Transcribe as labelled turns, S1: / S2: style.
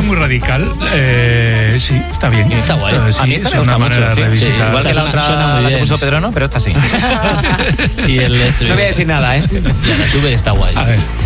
S1: muy radical. Sí, está bien.
S2: Está guay.
S1: Sí,
S3: A mí esta
S1: es
S3: me gusta
S1: una manera
S3: mucho.
S1: de
S3: Sí,
S1: revisitar.
S3: igual que la
S2: Suena
S3: otra
S2: muy
S3: la que
S2: bien.
S3: puso Pedro, no, pero esta sí.
S2: Y el
S4: No voy a decir nada, ¿eh?
S2: Ya, la sube y está guay.
S1: A ver.